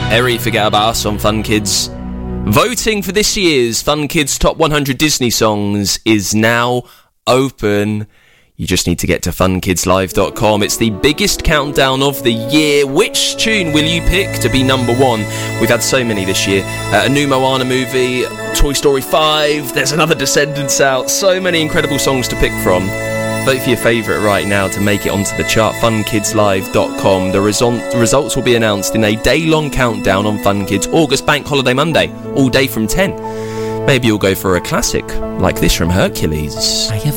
Eri, Forget About Us on Fun Kids. Voting for this year's Fun Kids Top 100 Disney Songs is now open. You just need to get to funkidslive.com. It's the biggest countdown of the year. Which tune will you pick to be number one? We've had so many this year. A new Moana movie, Toy Story 5, there's another Descendants out. So many incredible songs to pick from. Vote for your favourite right now to make it onto the chart, funkidslive.com. The results will be announced in a day-long countdown on Fun Kids, August Bank Holiday Monday, all day from 10. Maybe you'll go for a classic, like this from Hercules. I have